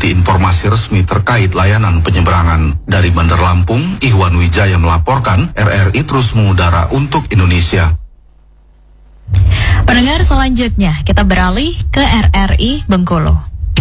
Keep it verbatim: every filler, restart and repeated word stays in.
Ikuti informasi resmi terkait layanan penyeberangan. Dari Bandar Lampung, Ihwan Wijaya melaporkan, R R I terus mengudara untuk Indonesia. Pendengar, selanjutnya kita beralih ke R R I Bengkulu.